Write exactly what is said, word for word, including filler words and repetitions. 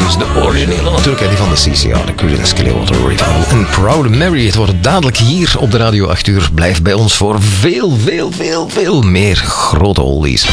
dus de originele natuurlijk. En die van de C C R, de Creedence Clearwater Revival. En Proud Mary, het wordt dadelijk hier op de radio acht uur. Blijf bij ons voor veel, veel, veel, veel meer grote oldies.